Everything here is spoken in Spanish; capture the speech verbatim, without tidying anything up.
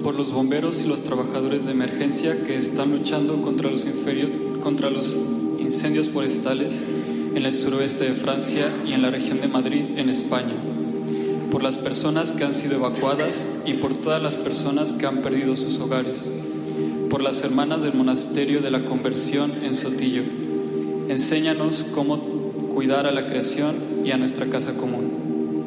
por los bomberos y los trabajadores de emergencia que están luchando contra los, inferio- contra los incendios forestales en el suroeste de Francia y en la región de Madrid, en España, por las personas que han sido evacuadas y por todas las personas que han perdido sus hogares, por las hermanas del monasterio de la Conversión en Sotillo. Enséñanos cómo cuidar a la creación y a nuestra casa común.